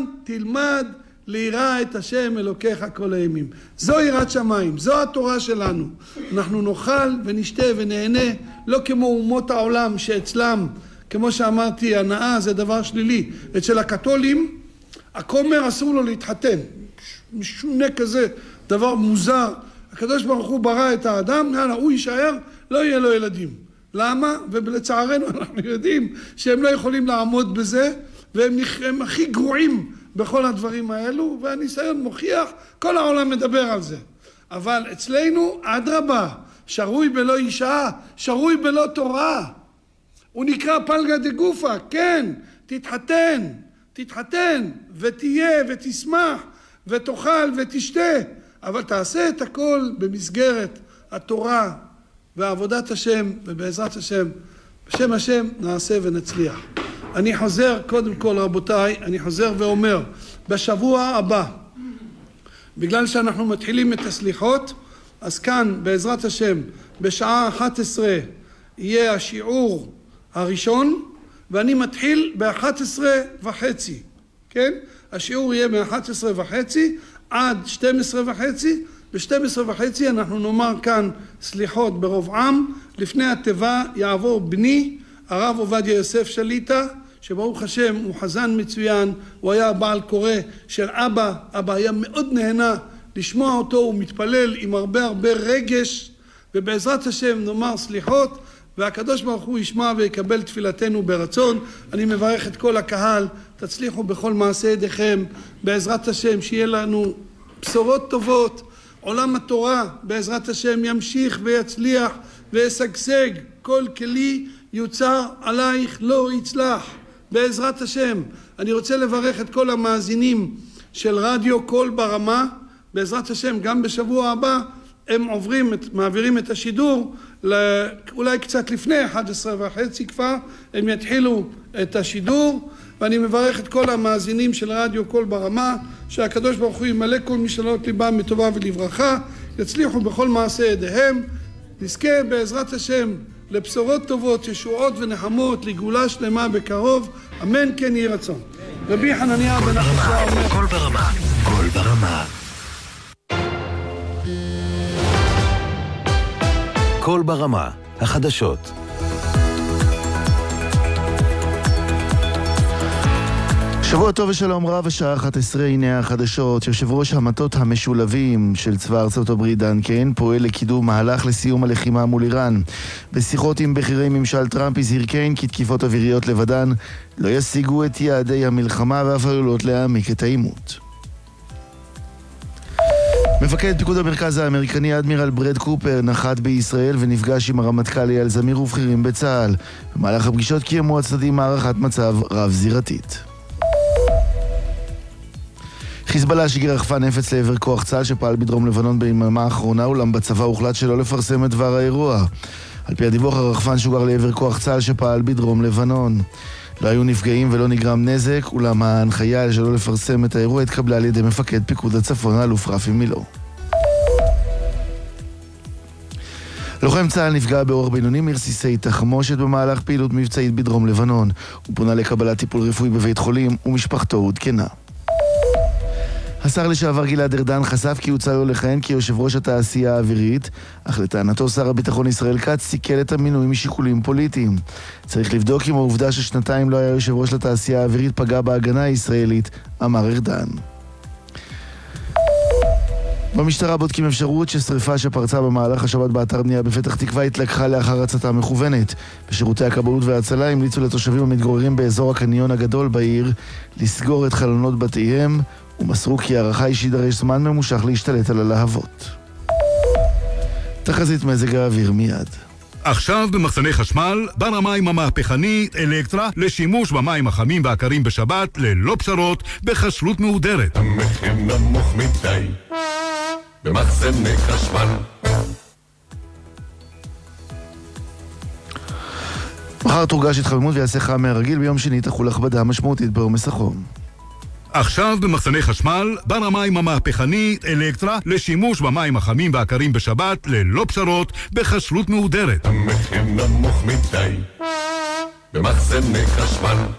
תלמד ליראה את השם אלוקיך כל הימים. זו יראת שמיים, זו התורה שלנו. אנחנו נאכל ונשתה ונהנה, לא כמו אומות העולם שאצלם, כמו שאמרתי, הנאה זה דבר שלילי. אצל הקתולים, הכומר אסור לו להתחתן. משונה כזה, דבר מוזר. הקדוש ברוך הוא ברא את האדם, הוא יישאר, לא יהיה לו ילדים. למה? ולצערנו אנחנו יודעים שהם לא יכולים לעמוד בזה, והם הכי גרועים בכל הדברים האלו, והניסיון מוכיח, כל העולם מדבר על זה. אבל אצלנו, אדרבה, שרוי בלא אישה, שרוי בלא תורה. הוא נקרא פלגה דגופה, כן, תתחתן, ותהיה ותשמח, ותאכל ותשתה, אבל תעשה את הכל במסגרת התורה ועבודת השם, ובעזרת השם, בשם השם נעשה ונצליח. אני חוזר, קודם כל רבותיי, אני חוזר ואומר, בשבוע הבא, בגלל שאנחנו מתחילים את הסליחות, אז כאן בעזרת השם, בשעה 11 יהיה השיעור הראשון, ואני מתחיל ב-11:30, כן? השיעור יהיה מ-11:30 עד 12:30, ב-12:30 אנחנו נאמר כאן סליחות ברוב עם, לפני התיבה יעבור בני, הרב עובדיה יוסף שליטה, שברוך השם הוא חזן מצוין, הוא היה בעל קורא של אבא, אבא היה מאוד נהנה לשמוע אותו, הוא מתפלל עם הרבה רגש, ובעזרת השם נאמר סליחות, והקדוש ברוך הוא ישמע ויקבל תפילתנו ברצון. אני מברך את כל הקהל, תצליחו בכל מעשה ידיכם, בעזרת השם שיהיה לנו בשורות טובות, עולם התורה בעזרת השם ימשיך ויצליח וישגשג, כל כלי יוצר עלייך לא יצלח בעזרת השם. אני רוצה לברך את כל המאזינים של רדיו קול ברמה, בעזרת השם גם בשבוע הבא הם מעבירים את השידור, אולי קצת לפני 11:30 כבר, הם יתחילו את השידור, ואני מברך את כל המאזינים של רדיו קול ברמה, שהקדוש ברוך הוא ימלא כל משאלות ליבם מטובה ולברכה, יצליחו בכל מעשה ידיהם, נזכה בעזרת השם לבשורות טובות, ישועות ונחמות, לגאולה שלמה בקרוב, אמן כן יהי רצון. רבי חנניה בן אחשיה אומר, קול ברמה, קול ברמה. קול ברמה, החדשות. שבוע טוב ושלום רב, השעה 11, הנה החדשות. יושב ראש המטות המשולבים של צבא ארצות הברית דן קיין פועל לקידום מהלך לסיום הלחימה מול איראן. בשיחות עם בכירי ממשל טראמפ הזהיר קיין כי תקיפות אוויריות לבדן לא ישיגו את יעדי המלחמה ואף עלולות להעמיק את העימות. מפקד פיקוד המרכז האמריקני אדמירל ברד קופר נחת בישראל ונפגש עם הרמטכ"ל אייל זמיר ובכירים בצה"ל. במהלך הפגישות קיימו הצדדים הערכת מצב רב זירתית. חיזבאללה שיגר רחפן נפץ לעבר כוח צה"ל שפעל בדרום לבנון ביממה האחרונה, אולם בצבא הוחלט שלא לפרסם את דבר האירוע. על פי הדיווח, הרחפן שוגר לעבר כוח צה"ל שפעל בדרום לבנון. לא היו נפגעים ולא נגרם נזק, אולם ההנחיה שלא לפרסם את האירוע התקבלה על ידי מפקד פיקוד הצפון, האלוף רפי מילו. לוחם צה"ל נפגע באורח בינוני מרסיסי תחמושת במהלך פעילות מבצעית בדרום לבנון. הוא פונה לקבלת טיפול רפואי בבית חולים ומשפחתו עודכנה. השר לשעבר גלעד ארדן חשף כי הוצע לו לכהן כיושב ראש התעשייה האווירית, אך לטענתו שר הביטחון ישראל כץ סיכל את המינוי משיקולים פוליטיים. צריך לבדוק אם העובדה ששנתיים לא היה יושב ראש לתעשייה האווירית פגע בהגנה הישראלית, אמר ארדן. במשטרה בודקים אפשרות ששריפה שפרצה במהלך השבת באתר בנייה בפתח תקווה התלקחה לאחר הצתה מכוונת. בשירותי הכבאות וההצלה המליצו לתושבים המתגוררים באזור הקניון הגדול בעיר לסגור את חלונות בתיהם, ומסרו כי הערכה שידרש זמן ממושך להשתלט על הלהבות. תחזית מזג האוויר מיד. עכשיו במחסני חשמל, בר המים המהפכני אלקטרה לשימוש במים החמים והקרים בשבת ללא פשרות בחשלות מהודרת. המחיר נמוך מדי במחסני חשמל. מחר תורגש התחממות ויעשה חם מהרגיל, ביום שני תחול הכבדה משמעותית בעומס החום. עכשיו במחסני חשמל, בר המים המהפכני אלקטרה לשימוש במים החמים והקרים בשבת ללא פשרות בחשלות מהודרת. המחיר נמוך מדי במחסני חשמל.